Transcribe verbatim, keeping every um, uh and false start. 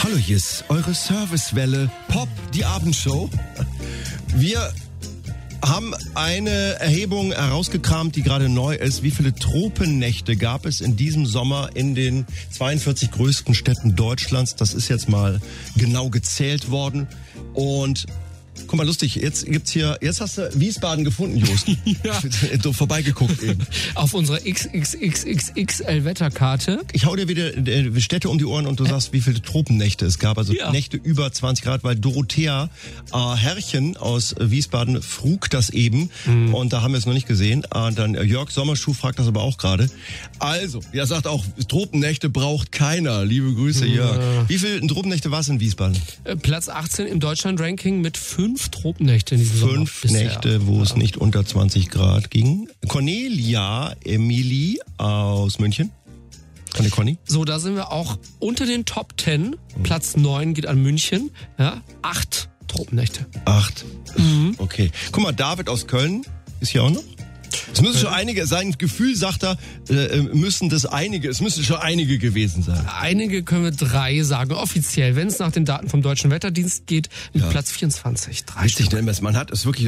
Hallo, hier ist eure Servicewelle Pop, die Abendshow. Wir haben eine Erhebung herausgekramt, die gerade neu ist. Wie viele Tropennächte gab es in diesem Sommer in den zweiundvierzig größten Städten Deutschlands? Das ist jetzt mal genau gezählt worden. Und guck mal, lustig, jetzt gibt's hier, jetzt hast du Wiesbaden gefunden, Jost. Ja. So vorbeigeguckt eben. Auf unserer X X X X X L-Wetterkarte. Ich hau dir wieder äh, Städte um die Ohren und du sagst, wie viele Tropennächte es gab. Also Ja. Nächte über zwanzig Grad, weil Dorothea äh, Herrchen aus Wiesbaden frug das eben. Mhm. Und da haben wir es noch nicht gesehen. Und dann äh, Jörg Sommerschuh fragt das aber auch gerade. Also, er sagt auch, Tropennächte braucht keiner. Liebe Grüße, Jörg. Ja. Wie viele Tropennächte war es in Wiesbaden? Äh, Platz achtzehn im Deutschland-Ranking mit fünf Tropennächte in diesem Sommer. Fünf bisher. Nächte, wo es nicht unter zwanzig Grad ging. Cornelia Emily aus München. Von der Conny. So, da sind wir auch unter den Top zehn. Platz neun geht an München. Ja, acht Tropennächte. Acht. Mhm. Okay. Guck mal, David aus Köln ist hier auch noch. Es müssen schon einige, sein Gefühl sagt er, äh, müssen das einige, es müssen schon einige gewesen sein. Einige können wir drei sagen, offiziell, wenn es nach den Daten vom Deutschen Wetterdienst geht, mit Ja. Platz vierundzwanzig. Drei Richtig, Stück. denn man hat es wirklich